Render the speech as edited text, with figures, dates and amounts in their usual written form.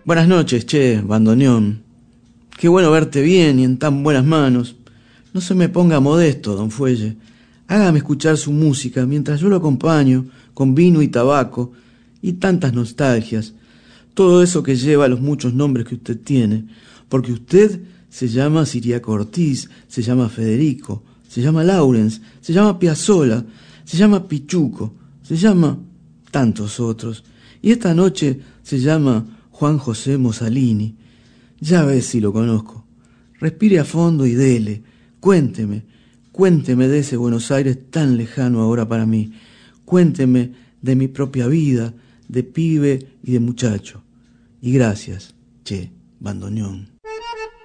Buenas noches, che, bandoneón. Qué bueno verte bien y en tan buenas manos. No se me ponga modesto, don Fuelle. Hágame escuchar su música mientras yo lo acompaño con vino y tabaco y tantas nostalgias. Todo eso que lleva los muchos nombres que usted tiene. Porque usted se llama Siriaco Ortiz, se llama Federico, se llama Lawrence, se llama Piazzolla, se llama Pichuco, se llama tantos otros. Y esta noche se llama Juan José Mossalini. Ya ves si lo conozco. Respire a fondo y dele. Cuénteme de ese Buenos Aires tan lejano ahora para mí. Cuénteme de mi propia vida, de pibe y de muchacho. Y gracias, che, bandoneón.